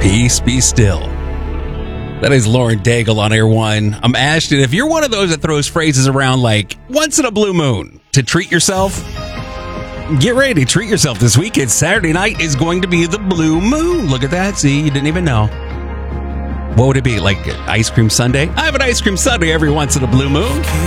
Peace be still. That is Lauren Daigle on Air One. I'm Ashton. If you're one of those that throws phrases around like once in a blue moon to treat yourself, get ready to treat yourself this weekend. Saturday night is going to be the blue moon. Look at that. See, you didn't even know. What would it be? Like ice cream sundae? I have an ice cream sundae every once in a blue moon.